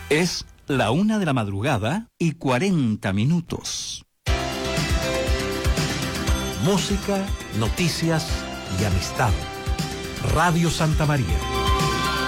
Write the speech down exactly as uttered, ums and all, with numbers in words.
Es la una de la madrugada y cuarenta minutos. Música, noticias y amistad. Radio Santa María.